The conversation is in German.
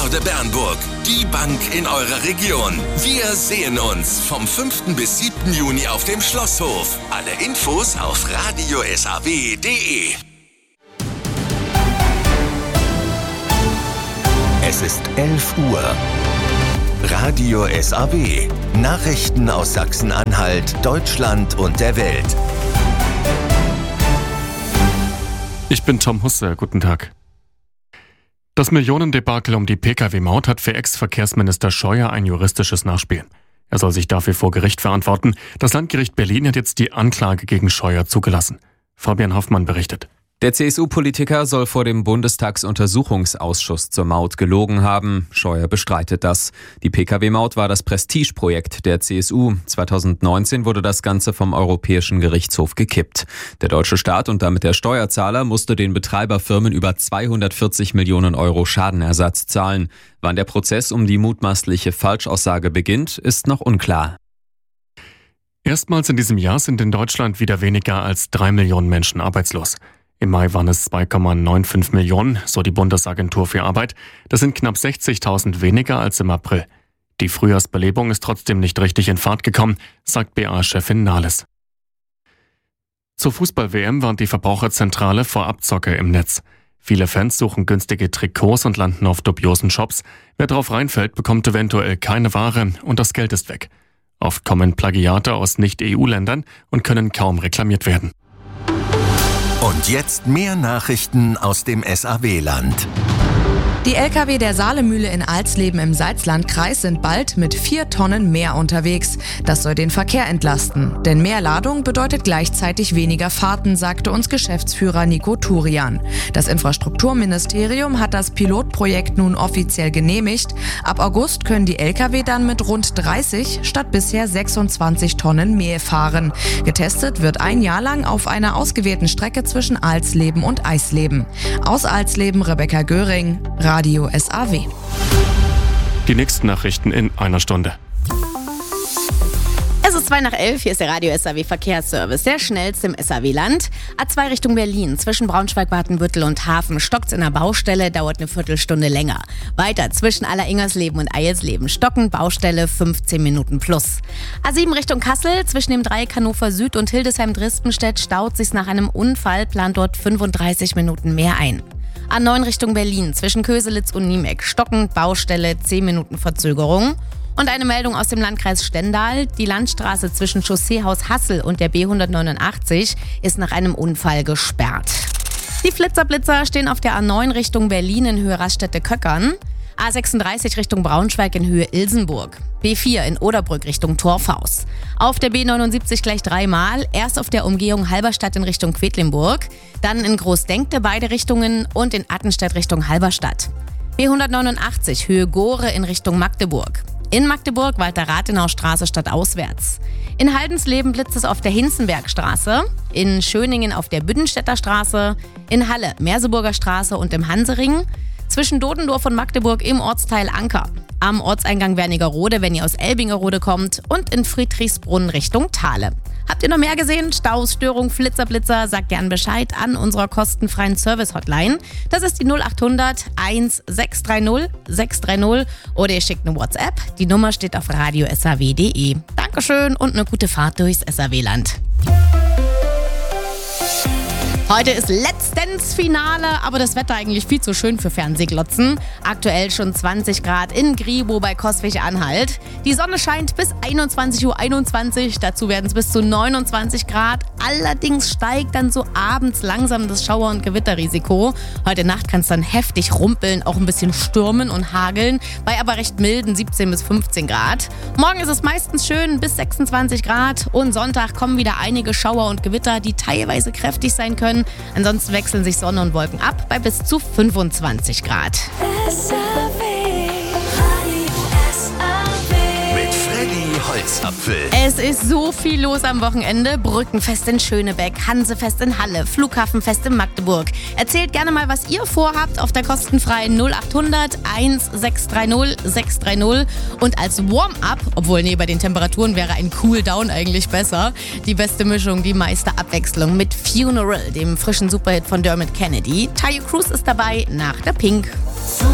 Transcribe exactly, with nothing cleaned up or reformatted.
Staude Bernburg, die Bank in eurer Region. Wir sehen uns vom fünften bis siebten Juni auf dem Schlosshof. Alle Infos auf radio s a w punkt d e. Es ist elf Uhr. Radio S A W. Nachrichten aus Sachsen-Anhalt, Deutschland und der Welt. Ich bin Tom Husse, guten Tag. Das Millionendebakel um die P K W-Maut hat für Ex-Verkehrsminister Scheuer ein juristisches Nachspiel. Er soll sich dafür vor Gericht verantworten. Das Landgericht Berlin hat jetzt die Anklage gegen Scheuer zugelassen. Fabian Hoffmann berichtet. Der C S U-Politiker soll vor dem Bundestagsuntersuchungsausschuss zur Maut gelogen haben. Scheuer bestreitet das. Die P K W-Maut war das Prestigeprojekt der C S U. zweitausendneunzehn wurde das Ganze vom Europäischen Gerichtshof gekippt. Der deutsche Staat und damit der Steuerzahler musste den Betreiberfirmen über zweihundertvierzig Millionen Euro Schadenersatz zahlen. Wann der Prozess um die mutmaßliche Falschaussage beginnt, ist noch unklar. Erstmals in diesem Jahr sind in Deutschland wieder weniger als drei Millionen Menschen arbeitslos. Im Mai waren es zwei Komma fünfundneunzig Millionen, so die Bundesagentur für Arbeit. Das sind knapp sechzigtausend weniger als im April. Die Frühjahrsbelebung ist trotzdem nicht richtig in Fahrt gekommen, sagt B A-Chefin Nahles. Zur Fußball-W M warnt die Verbraucherzentrale vor Abzocke im Netz. Viele Fans suchen günstige Trikots und landen auf dubiosen Shops. Wer drauf reinfällt, bekommt eventuell keine Ware und das Geld ist weg. Oft kommen Plagiate aus Nicht-E U-Ländern und können kaum reklamiert werden. Und jetzt mehr Nachrichten aus dem S A W-Land. Die L K W der Saalemühle in Alsleben im Salzlandkreis sind bald mit vier Tonnen mehr unterwegs. Das soll den Verkehr entlasten. Denn mehr Ladung bedeutet gleichzeitig weniger Fahrten, sagte uns Geschäftsführer Nico Turian. Das Infrastrukturministerium hat das Pilotprojekt nun offiziell genehmigt. Ab August können die L K W dann mit rund dreißig statt bisher sechsundzwanzig Tonnen Mehl fahren. Getestet wird ein Jahr lang auf einer ausgewählten Strecke zwischen Alsleben und Eisleben. Aus Alsleben Rebecca Göring, Radio S A W. Die nächsten Nachrichten in einer Stunde. Es ist zwei nach elf, hier ist der Radio S A W Verkehrsservice, der schnellste im S A W-Land. A zwei Richtung Berlin, zwischen Braunschweig-Watenbüttel und Hafen stockt's in der Baustelle, dauert eine Viertelstunde länger. Weiter zwischen Alleringers-Leben und Eilsleben stocken, Baustelle fünfzehn Minuten plus. A sieben Richtung Kassel, zwischen dem Dreieck Hannover Süd und Hildesheim-Drispenstedt staut sich's nach einem Unfall, plant dort fünfunddreißig Minuten mehr ein. A neun Richtung Berlin, zwischen Köselitz und Niemek stockend, Baustelle, zehn Minuten Verzögerung. Und eine Meldung aus dem Landkreis Stendal. Die Landstraße zwischen Chausseehaus Hassel und der B hundertneunundachtzig ist nach einem Unfall gesperrt. Die Flitzerblitzer stehen auf der A neun Richtung Berlin in Höhe Raststätte-Köckern. A sechsunddreißig Richtung Braunschweig in Höhe Ilsenburg. B vier in Oderbrück Richtung Torfhaus. Auf der B neunundsiebzig gleich dreimal. Erst auf der Umgehung Halberstadt in Richtung Quedlinburg. Dann in Großdenkte beide Richtungen und in Attenstedt Richtung Halberstadt. B hundertneunundachtzig Höhe Gore in Richtung Magdeburg. In Magdeburg Walter-Rathenau-Straße stadtauswärts. In Haldensleben blitzt es auf der Hinzenbergstraße. In Schöningen auf der Büdenstädter Straße. In Halle Merseburger Straße und im Hansering. Zwischen Dodendorf und Magdeburg im Ortsteil Anker. Am Ortseingang Wernigerode, wenn ihr aus Elbingerode kommt. Und in Friedrichsbrunn Richtung Thale. Habt ihr noch mehr gesehen? Staus, Störung, Flitzerblitzer? Sagt gern Bescheid an unserer kostenfreien Service-Hotline. Das ist die null achthundert sechshundertdreißig sechshundertdreißig oder ihr schickt eine WhatsApp. Die Nummer steht auf radio s a w punkt d e. Dankeschön und eine gute Fahrt durchs S A W-Land. Heute ist letztens Finale, aber das Wetter eigentlich viel zu schön für Fernsehglotzen. Aktuell schon zwanzig Grad in Griebo bei Coswig-Anhalt. Die Sonne scheint bis einundzwanzig Uhr einundzwanzig, dazu werden es bis zu neunundzwanzig Grad. Allerdings steigt dann so abends langsam das Schauer- und Gewitterrisiko. Heute Nacht kann es dann heftig rumpeln, auch ein bisschen stürmen und hageln, bei aber recht milden siebzehn bis fünfzehn Grad. Morgen ist es meistens schön bis sechsundzwanzig Grad und Sonntag kommen wieder einige Schauer und Gewitter, die teilweise kräftig sein können. Ansonsten wechseln sich Sonne und Wolken ab bei bis zu fünfundzwanzig Grad. Mit Freddy Holzapfel. Es ist so viel los am Wochenende. Brückenfest in Schönebeck, Hansefest in Halle, Flughafenfest in Magdeburg. Erzählt gerne mal, was ihr vorhabt auf der kostenfreien null achthundert sechshundertdreißig sechshundertdreißig. Und als Warm-up, obwohl nee, bei den Temperaturen wäre ein Cool-Down eigentlich besser, die beste Mischung, die meiste Abwechslung mit Funeral, dem frischen Superhit von Dermot Kennedy. Tayo Cruz ist dabei nach der Pink.